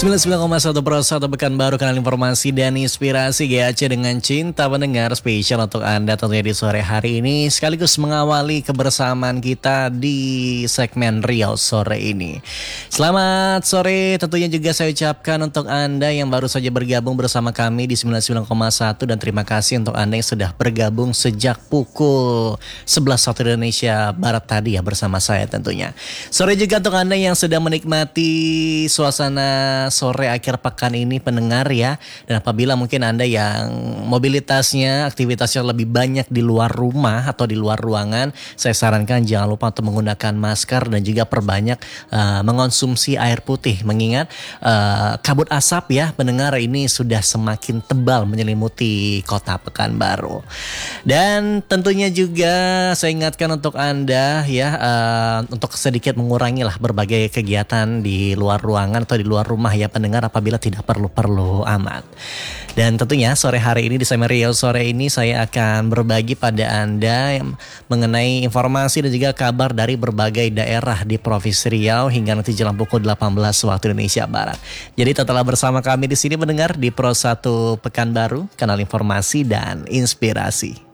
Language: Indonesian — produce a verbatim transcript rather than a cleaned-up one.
sembilan puluh sembilan koma satu Pro satu Pekanbaru, kanal informasi dan inspirasi G A C dengan cinta pendengar spesial untuk Anda tentunya di sore hari ini, sekaligus mengawali kebersamaan kita di segmen Riau sore ini. Selamat sore tentunya juga saya ucapkan untuk Anda yang baru saja bergabung bersama kami di sembilan puluh sembilan koma satu, dan terima kasih untuk Anda yang sudah bergabung sejak pukul sebelas waktu Indonesia Barat tadi ya bersama saya tentunya. Sore juga untuk Anda yang sedang menikmati suasana sore akhir pekan ini pendengar ya. Dan apabila mungkin Anda yang mobilitasnya, aktivitasnya lebih banyak di luar rumah atau di luar ruangan, saya sarankan jangan lupa untuk menggunakan masker dan juga perbanyak uh, mengonsumsi air putih. Mengingat uh, kabut asap ya pendengar ini sudah semakin tebal menyelimuti kota Pekanbaru. Dan tentunya juga saya ingatkan untuk Anda ya uh, untuk sedikit mengurangi lah berbagai kegiatan di luar ruangan atau di luar rumah ya pendengar, apabila tidak perlu-perlu amat. Dan tentunya sore hari ini di segmen Riau sore ini saya akan berbagi pada Anda yang mengenai informasi dan juga kabar dari berbagai daerah di Provinsi Riau hingga nanti jelang pukul delapan belas waktu Indonesia Barat. Jadi tetaplah bersama kami di sini mendengar di Pro satu Pekanbaru, kanal informasi dan inspirasi.